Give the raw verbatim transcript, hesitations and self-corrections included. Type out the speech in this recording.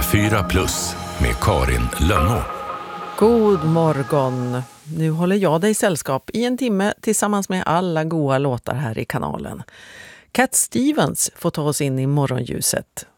fyra plus med Karin Lönnå. God morgon. Nu håller jag dig sällskap i en timme tillsammans med alla goda låtar här i kanalen. Cat Stevens får ta oss in i morgonljuset.